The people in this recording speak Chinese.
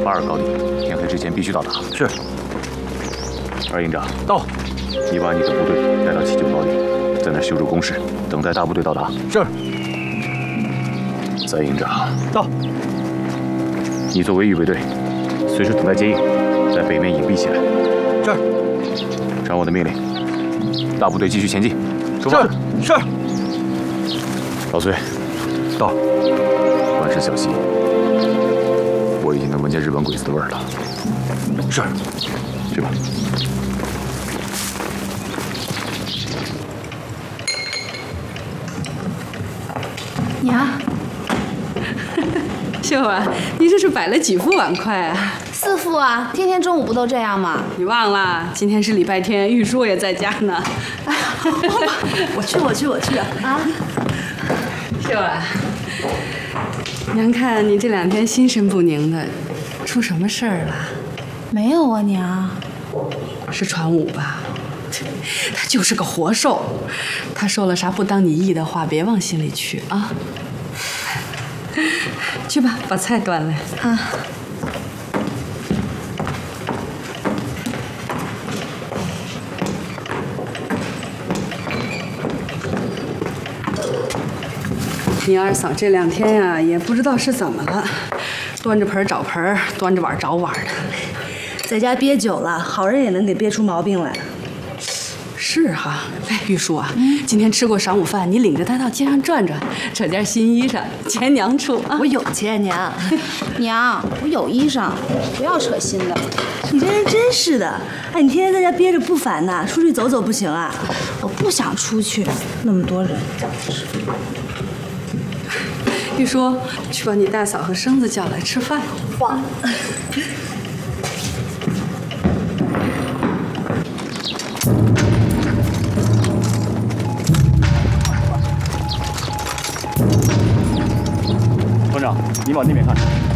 巴尔高地，天黑之前必须到达。 是。 二营长到。 你把你的部队带到7、9高地，在那修筑工事，等待大部队到达。 是。 3营长到。 你作为预备队，随时等待接应，在北面隐蔽起来。 是。 传我的命令，大部队继续前进。出发。 是。 老崔， 到。 万事小心。我已经能闻见日本鬼子的味儿了。 是。 去吧。 娘， 秀儿，你这是摆了几副碗筷啊 ？4副啊，天天中午不都这样吗？ 你忘了，今天是礼拜天，玉叔也在家呢。 哎呀， 我去啊！秀儿，娘看你这2天心神不宁的，出什么事儿了？ 没有啊，娘。 是传武吧？他就是个活受，他说了啥不当你意的话，别往心里去啊。去吧，把菜端来。 啊。 你二嫂这2天呀，也不知道是怎么了，端着盆找盆，端着碗找碗的。 在家憋久了，好人也能给憋出毛病来。 是哈，哎，玉叔啊，今天吃过晌午饭，你领着他到街上转转，扯件新衣裳，钱娘出啊。 我有钱，娘。 娘，我有衣裳，不要扯新的。 你这人真是的，哎，你天天在家憋着不烦呐？出去走走不行啊？ 我不想出去，那么多人。 玉叔，去把你大嫂和生子叫来吃饭。 哇。 团长，你往那边看。